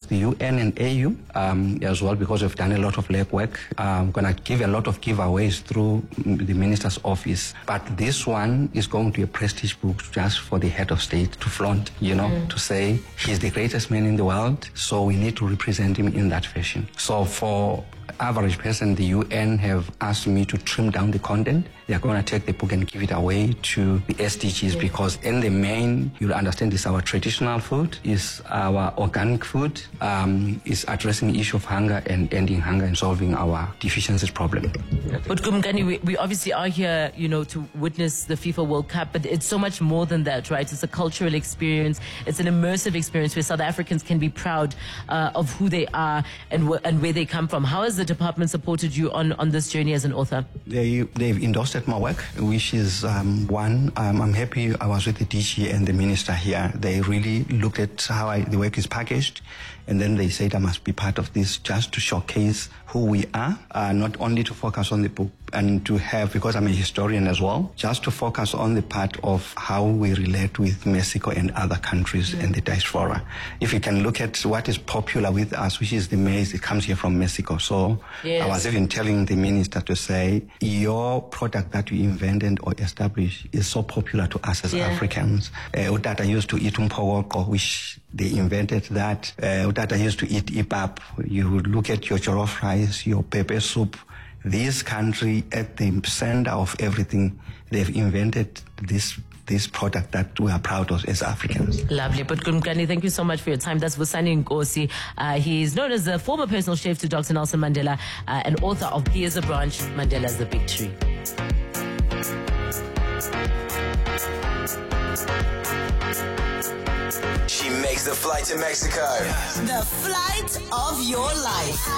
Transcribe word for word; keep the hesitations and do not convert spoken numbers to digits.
the U N and A U um, as well, because we've done a lot of legwork. I'm going to give a lot of giveaways through the Minister's office. But this one is going to be a prestige book just for the head of state to flaunt, you know, mm. to say he's the greatest man in the world, so we need to represent him in that fashion. So for average person, the U N have asked me to trim down the content. They're going to take the book and give it away to the S D Gs, yeah. because in the main, you'll understand this, our traditional food is our organic food, um, is addressing the issue of hunger and ending hunger and solving our deficiencies problem. But Gumkani, we, we obviously are here, you know, to witness the FIFA World Cup, but it's so much more than that, right? It's a cultural experience. It's an immersive experience where South Africans can be proud uh, of who they are and, wh- and where they come from. How has the department supported you on, on this journey as an author? They, they've endorsed my work, which is um, one, um, I'm happy I was with the D G and the minister here. They really looked at how I, the work is packaged, and then they said I must be part of this just to showcase who we are, uh, not only to focus on the book and to have, because I'm a historian as well, just to focus on the part of how we relate with Mexico and other countries mm. and the diaspora. If you can look at what is popular with us, which is the maize, it comes here from Mexico. So yes. I was even telling the minister to say, your product that you invented or established is so popular to us as yeah. Africans. Uh, Utata used to eat umpogoko, which they invented that. Uh, Utata used to eat ipap. You would look at your jollof rice, your pepper soup. This country, at the center of everything, they've invented this this product that we are proud of as Africans. Lovely. But Gumkani, thank you so much for your time. That's Vusani Nkosi. Uh, he's known as the former personal chef to Doctor Nelson Mandela uh, and author of Here's a Branch, Mandela's the Big Tree. She makes the flight to Mexico. The flight of your life.